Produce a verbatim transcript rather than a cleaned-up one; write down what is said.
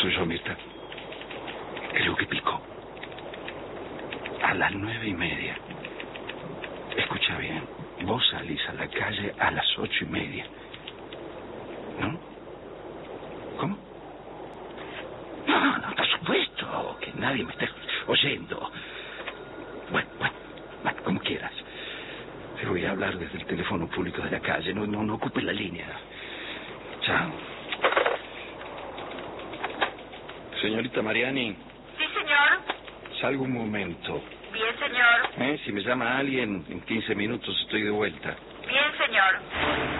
soy yo, Mirta. Creo que picó. A las nueve y media. Escucha bien. Vos salís a la calle a las ocho y media. ¿No? ¿Cómo? No, no, por supuesto. Que nadie me esté oyendo. Bueno, bueno, bueno, como quieras. Te voy a hablar desde el teléfono público de la calle. No, no, no ocupes la línea. Chao. Señorita Mariani. Sí, señor. Salgo un momento. Bien, señor. ¿Eh? Si me llama alguien, en quince minutos estoy de vuelta. Bien, señor.